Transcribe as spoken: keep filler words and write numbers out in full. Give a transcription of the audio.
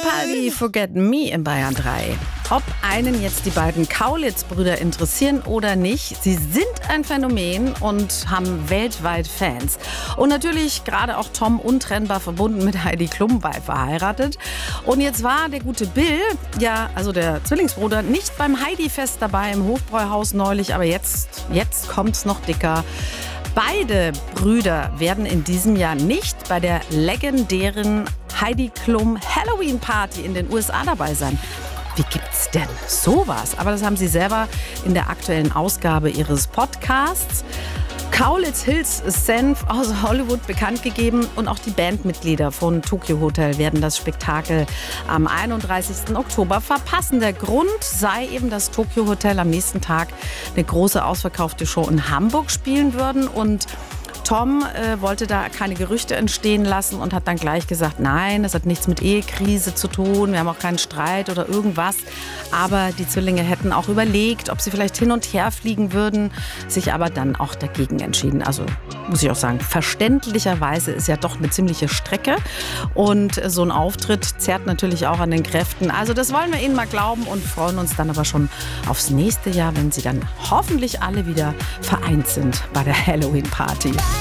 Capaldi, Forget Me in Bayern drei. Ob einen jetzt die beiden Kaulitz-Brüder interessieren oder nicht, sie sind ein Phänomen und haben weltweit Fans. Und natürlich gerade auch Tom untrennbar verbunden mit Heidi Klum, weil verheiratet. Und jetzt war der gute Bill, ja, also der Zwillingsbruder, nicht beim Heidi-Fest dabei im Hofbräuhaus neulich, aber jetzt, jetzt kommt's noch dicker. Beide Brüder werden in diesem Jahr nicht bei der legendären Heidi Klum Halloween Party in den U S A dabei sein. Wie gibt's denn sowas? Aber das haben sie selber in der aktuellen Ausgabe ihres Podcasts Kaulitz Hills Senf aus Hollywood bekannt gegeben. Und auch die Bandmitglieder von Tokyo Hotel werden das Spektakel am einunddreißigsten Oktober verpassen. Der Grund sei eben, dass Tokyo Hotel am nächsten Tag eine große ausverkaufte Show in Hamburg spielen würden. Und Tom äh, wollte da keine Gerüchte entstehen lassen und hat dann gleich gesagt, nein, das hat nichts mit Ehekrise zu tun, wir haben auch keinen Streit oder irgendwas. Aber die Zwillinge hätten auch überlegt, ob sie vielleicht hin und her fliegen würden, sich aber dann auch dagegen entschieden. Also muss ich auch sagen, verständlicherweise ist ja doch eine ziemliche Strecke und so ein Auftritt zerrt natürlich auch an den Kräften. Also das wollen wir Ihnen mal glauben und freuen uns dann aber schon aufs nächste Jahr, wenn sie dann hoffentlich alle wieder vereint sind bei der Halloween-Party.